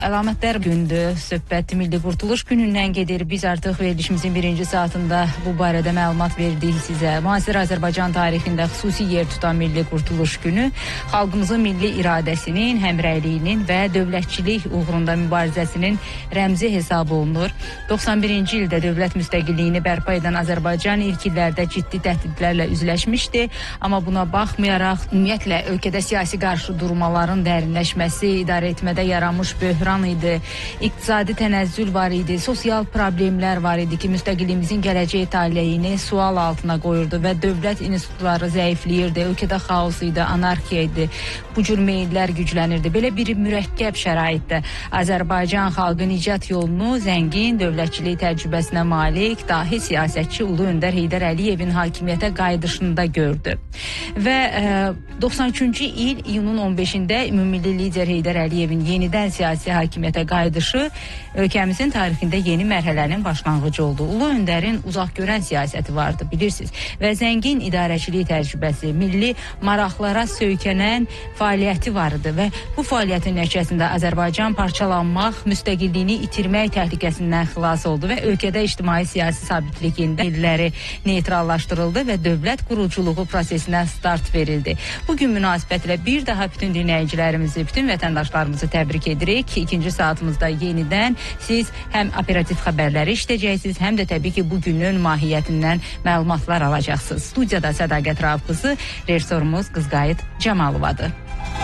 Əlamətlər gündür, söhbət Milli Qurtuluş günündən gedir. Biz artıq verilişimizin birinci saatında bu barədə məlumat verdik sizə. Müasir Azərbaycan tarixində xüsusi yer tutan Milli Qurtuluş günü xalqımızın milli iradəsinin, həmrəyliyinin və dövlətçilik uğrunda mübarizəsinin rəmzi hesab olunur. 91-ci ildə dövlət müstəqilliyini bərpa edən Azərbaycan ilk illərdə ciddi təhdidlərlə üzləşmişdi. Amma buna baxmayaraq, ümumiyyətlə ölkədə siyasi qarşıdurmaların dərinləşməsi, idarə etmədə yaranmış böhran idi, iqtisadi tənəzzül var idi, sosial problemlər var idi ki, müstəqilliyimizin gələcək taleyini sual altına qoyurdu və dövlət institutları zəifləyirdi, ölkədə xaos idi, anarxiya idi, bu cür meyllər güclənirdi. Belə bir mürəkkəb şəraitdə Azərbaycan xalqı nicat yolunu zəngin dövlətçilik təcrübəsinə malik dahi siyasətçi Ulu Öndər Heydər Əliyevin hakimiyyətə qayıdışında gördü. Və 93-cü il iyunun 15-də ümummilli lider Heydər Əliyevin yenidən siyasi hakimiyyətə qayıdışı ölkəmizin tarixində yeni mərhələnin başlanğıcı oldu. Ulu Öndərin uzaqgörən siyasəti vardı, bilirsiniz. Və zəngin idarəçilik təcrübəsi, milli maraqlara söykənən fəaliyyəti vardı və bu fəaliyyətin nəticəsində Azərbaycan parçalanmaq, müstəqilliyini itirmək təhlükəsindən xilas oldu və ölkədə ictimai-siyasi sabitliyin illəri neytrallaşdırıldı və dövlət quruculuğu prosesinə start verildi. Bugün münasibətlə bir daha bütün dinləyicilərimizi, bütün vətəndaşlarımızı təbrik edirik. İkinci saatımızda yenidən siz həm operativ xəbərləri işləyəcəksiniz, həm də təbii ki, bugünün mahiyyətindən məlumatlar alacaqsınız. Studiyada Sədaqət Rauf qızı, rejissorumuz Qızqayıt Camalıvadır.